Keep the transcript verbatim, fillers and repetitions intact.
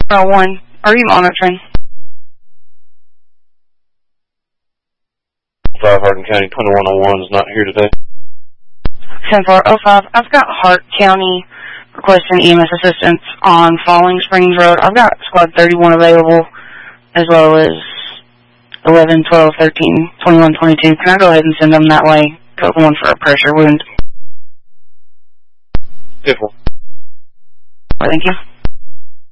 oh one, are you monitoring? five Hardin County, twenty-one oh one is not here today. ten four oh five, I've got Hart County requesting E M S assistance on Falling Springs Road. I've got Squad thirty-one available, as well as eleven, twelve, thirteen, twenty-one, twenty-two. Can I go ahead and send them that way? Got one for a pressure wound. Beautiful. Thank you.